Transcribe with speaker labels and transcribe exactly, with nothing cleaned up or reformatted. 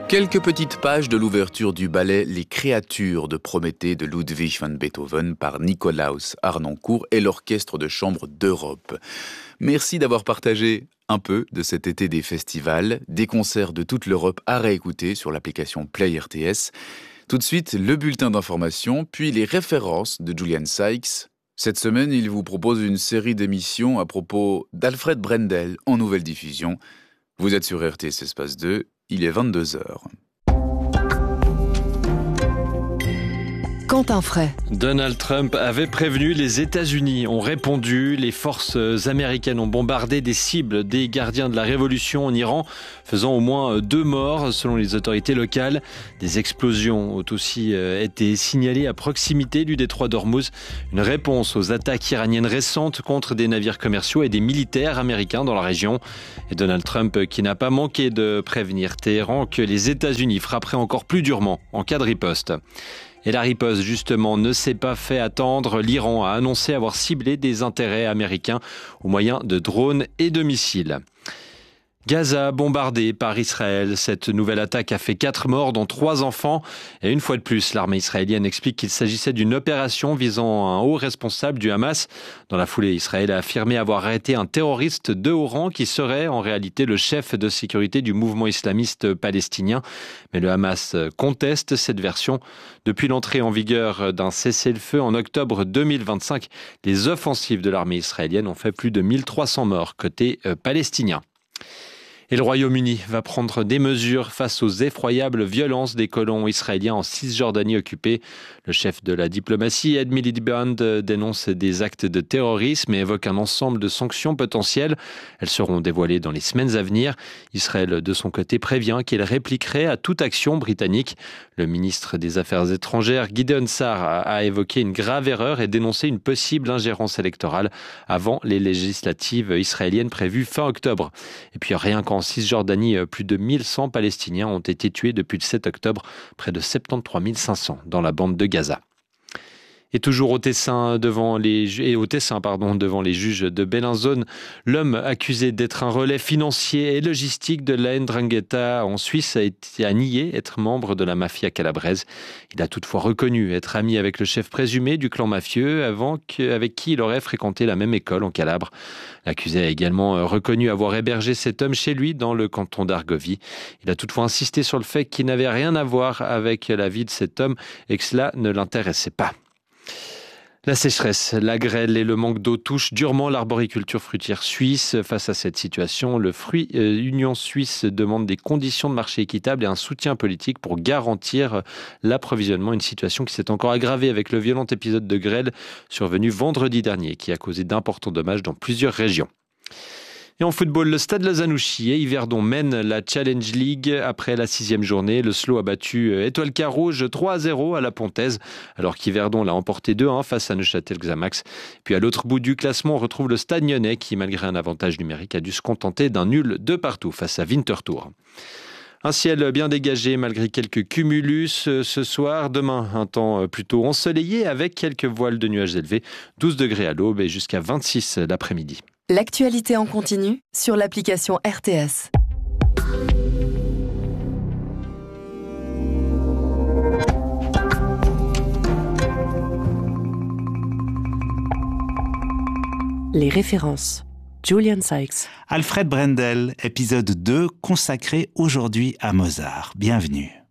Speaker 1: Quelques petites pages de l'ouverture du ballet Les Créatures de Prométhée de Ludwig van Beethoven par Nicolaus Harnoncourt et l'Orchestre de chambre d'Europe. Merci d'avoir partagé un peu de cet été des festivals, des concerts de toute l'Europe à réécouter sur l'application Play R T S. Tout de suite, le bulletin d'information, puis les références de Julian Sykes. Cette semaine, il vous propose une série d'émissions à propos d'Alfred Brendel en nouvelle diffusion. Vous êtes sur R T S Espace deux, il est vingt-deux heures.
Speaker 2: Quentin Fray.
Speaker 3: Donald Trump avait prévenu, les États-Unis ont répondu. Les forces américaines ont bombardé des cibles des gardiens de la révolution en Iran, faisant au moins deux morts selon les autorités locales. Des explosions ont aussi été signalées à proximité du détroit d'Ormuz. Une réponse aux attaques iraniennes récentes contre des navires commerciaux et des militaires américains dans la région. Et Donald Trump qui n'a pas manqué de prévenir Téhéran que les États-Unis frapperaient encore plus durement en cas de riposte. Et la riposte, justement, ne s'est pas fait attendre. L'Iran a annoncé avoir ciblé des intérêts américains au moyen de drones et de missiles. Gaza bombardé par Israël. Cette nouvelle attaque a fait quatre morts, dont trois enfants. Et une fois de plus, l'armée israélienne explique qu'il s'agissait d'une opération visant un haut responsable du Hamas. Dans la foulée, Israël a affirmé avoir arrêté un terroriste de haut rang qui serait en réalité le chef de sécurité du mouvement islamiste palestinien. Mais le Hamas conteste cette version. Depuis l'entrée en vigueur d'un cessez-le-feu en octobre deux mille vingt-cinq, les offensives de l'armée israélienne ont fait plus de mille trois cents morts côté palestinien. Et le Royaume-Uni va prendre des mesures face aux effroyables violences des colons israéliens en Cisjordanie occupée. Le chef de la diplomatie, Ed Miliband, dénonce des actes de terrorisme et évoque un ensemble de sanctions potentielles. Elles seront dévoilées dans les semaines à venir. Israël, de son côté, prévient qu'il répliquerait à toute action britannique. Le ministre des Affaires étrangères, Gideon Sa'ar, a évoqué une grave erreur et dénoncé une possible ingérence électorale avant les législatives israéliennes prévues fin octobre. Et puis rien qu'en En Cisjordanie, plus de mille cent Palestiniens ont été tués depuis le sept octobre, près de soixante-treize mille cinq cents dans la bande de Gaza. Et toujours au Tessin, devant les, et au Tessin, pardon, devant les juges de Bellinzone, l'homme accusé d'être un relais financier et logistique de la Ndrangheta en Suisse a, été, a nié être membre de la mafia calabraise. Il a toutefois reconnu être ami avec le chef présumé du clan mafieux, avant que, avec qui il aurait fréquenté la même école en Calabre. L'accusé a également reconnu avoir hébergé cet homme chez lui dans le canton d'Argovie. Il a toutefois insisté sur le fait qu'il n'avait rien à voir avec la vie de cet homme et que cela ne l'intéressait pas. La sécheresse, la grêle et le manque d'eau touchent durement l'arboriculture fruitière suisse. Face à cette situation, le Fruit euh, Union Suisse demande des conditions de marché équitables et un soutien politique pour garantir l'approvisionnement. Une situation qui s'est encore aggravée avec le violent épisode de grêle survenu vendredi dernier qui a causé d'importants dommages dans plusieurs régions. Et en football, le Stade Lausanne-Ouchy et Yverdon mènent la Challenge League après la sixième journée. Le Slow a battu Étoile Carouge trois à zéro à la Pontaise, alors qu'Yverdon l'a emporté deux à un face à Neuchâtel-Xamax. Puis à l'autre bout du classement, on retrouve le Stade Nyonnais qui, malgré un avantage numérique, a dû se contenter d'un nul de partout face à Winterthur. Un ciel bien dégagé malgré quelques cumulus ce soir. Demain, un temps plutôt ensoleillé avec quelques voiles de nuages élevés. douze degrés à l'aube et jusqu'à vingt-six l'après-midi.
Speaker 2: L'actualité en continu sur l'application R T S. Les références. Julian Sykes.
Speaker 4: Alfred Brendel, épisode deux, consacré aujourd'hui à Mozart. Bienvenue.